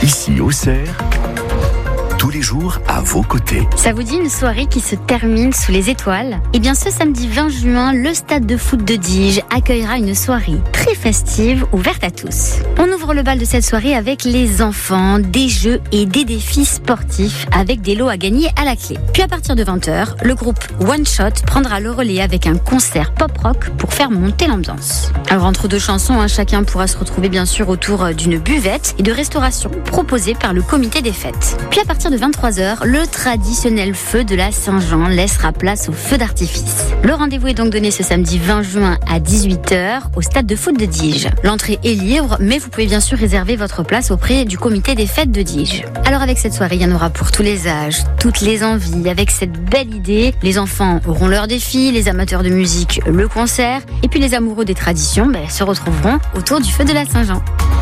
Ici Auxerre, tous les jours à vos côtés. Ça vous dit une soirée qui se termine sous les étoiles ? Eh bien ce samedi 20 juin, le stade de foot de Diges accueillera une soirée très festive ouverte à tous. On ouvre le bal de cette soirée avec les enfants, des jeux et des défis sportifs avec des lots à gagner à la clé. Puis à partir de 20h, le groupe One Shot prendra le relais avec un concert pop-rock pour faire monter l'ambiance. Alors entre deux chansons, chacun pourra se retrouver bien sûr autour d'une buvette et de restauration proposée par le comité des fêtes. Puis à partir de 23h, le traditionnel feu de la Saint-Jean laissera place au feu d'artifice. Le rendez-vous est donc donné ce samedi 20 juin à 18h au stade de foot de Diges. L'entrée est libre, mais vous pouvez bien sûr réserver votre place auprès du comité des fêtes de Diges. Alors avec cette soirée, il y en aura pour tous les âges, toutes les envies. Avec cette belle idée, les enfants auront leur défi, les amateurs de musique le concert, et puis les amoureux des traditions se retrouveront autour du feu de la Saint-Jean.